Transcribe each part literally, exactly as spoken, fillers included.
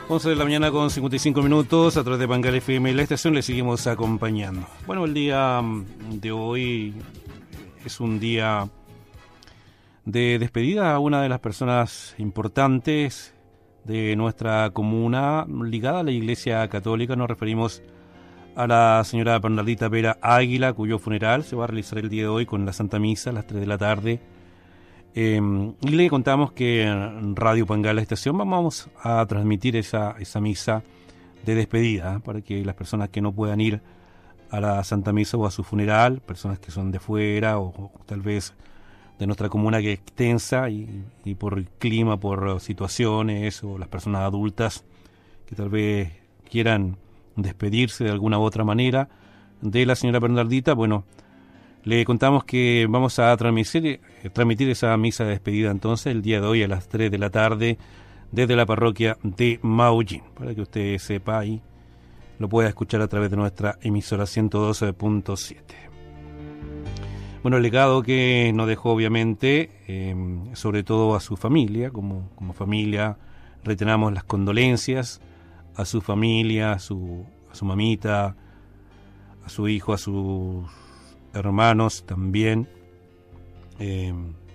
once de la mañana con cincuenta y cinco minutos, a través de Bangal F M, la estación le seguimos acompañando. Bueno, el día de hoy es un día de despedida a una de las personas importantes de nuestra comuna, ligada a la Iglesia Católica. Nos referimos a la señora Bernardita Vera Águila, cuyo funeral se va a realizar el día de hoy con la Santa Misa a las tres de la tarde. Eh, y le contamos que en Radio Pangal, la estación, vamos a transmitir esa, esa misa de despedida, ¿eh? Para que las personas que no puedan ir a la Santa Misa o a su funeral, personas que son de fuera o, o tal vez de nuestra comuna que es extensa y, y por el clima, por situaciones, o las personas adultas que tal vez quieran despedirse de alguna u otra manera de la señora Bernardita, bueno, le contamos que vamos a transmitir, transmitir esa misa de despedida entonces el día de hoy a las tres de la tarde desde la parroquia de Maullín, para que usted sepa y lo pueda escuchar a través de nuestra emisora ciento doce punto siete. Bueno, el legado que nos dejó obviamente, eh, sobre todo a su familia, como, como familia reiteramos las condolencias a su familia, a su, a su mamita, a su hijo, a sus hermanos también, eh,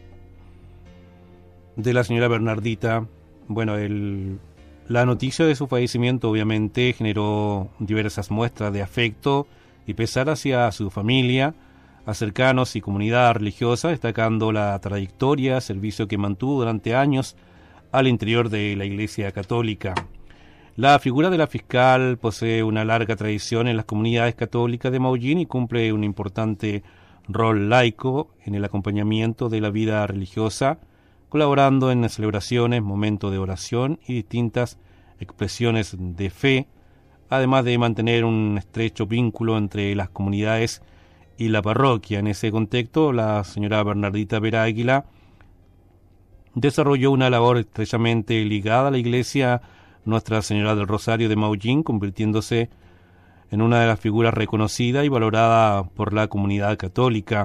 de la señora Bernardita. Bueno, el, la noticia de su fallecimiento obviamente generó diversas muestras de afecto y pesar hacia su familia, a cercanos y comunidad religiosa, destacando la trayectoria, servicio que mantuvo durante años al interior de la Iglesia Católica. La figura de la fiscal posee una larga tradición en las comunidades católicas de Maullín y cumple un importante rol laico en el acompañamiento de la vida religiosa, colaborando en celebraciones, momentos de oración y distintas expresiones de fe, además de mantener un estrecho vínculo entre las comunidades y la parroquia. En ese contexto, la señora Bernardita Vera Águila desarrolló una labor estrechamente ligada a la Iglesia Nuestra Señora del Rosario de Maullín, convirtiéndose en una de las figuras reconocidas y valorada por la comunidad católica.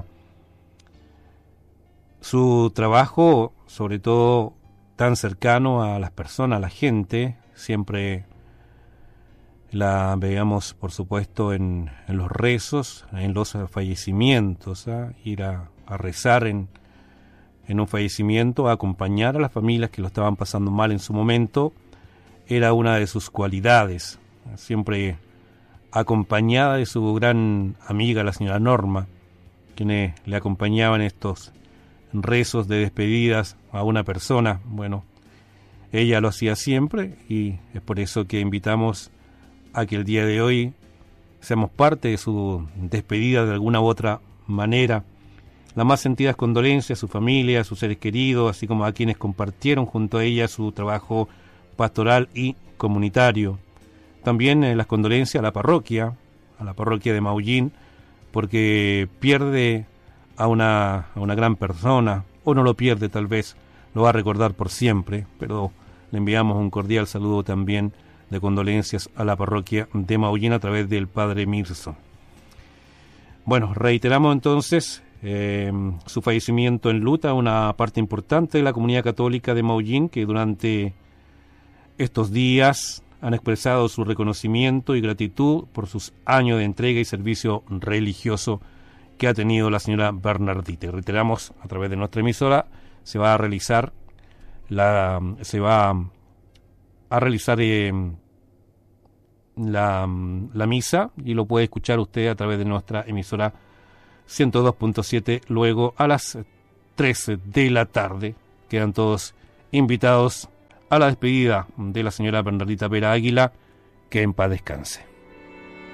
Su trabajo, sobre todo tan cercano a las personas, a la gente, siempre la veíamos, por supuesto, en, en los rezos, en los fallecimientos, ¿eh? Ir a, a rezar en, en un fallecimiento, a acompañar a las familias que lo estaban pasando mal en su momento, era una de sus cualidades, siempre acompañada de su gran amiga, la señora Norma, quienes le acompañaban estos rezos de despedidas a una persona. Bueno, ella lo hacía siempre y es por eso que invitamos a que el día de hoy seamos parte de su despedida de alguna u otra manera. Las más sentidas condolencias a su familia, a sus seres queridos, así como a quienes compartieron junto a ella su trabajo pastoral y comunitario. También eh, las condolencias a la parroquia, a la parroquia de Maullín, porque pierde a una, a una gran persona, o no lo pierde tal vez, lo va a recordar por siempre, pero le enviamos un cordial saludo también de condolencias a la parroquia de Maullín a través del padre Mirso. Bueno, reiteramos entonces eh, su fallecimiento en luta, una parte importante de la comunidad católica de Maullín que durante estos días han expresado su reconocimiento y gratitud por sus años de entrega y servicio religioso que ha tenido la señora Bernardita. Reiteramos, a través de nuestra emisora se va a realizar la se va a realizar eh, la, la misa y lo puede escuchar usted a través de nuestra emisora ciento dos punto siete luego a las trece de la tarde. Quedan todos invitados a la despedida de la señora Bernardita Vera Águila, que en paz descanse.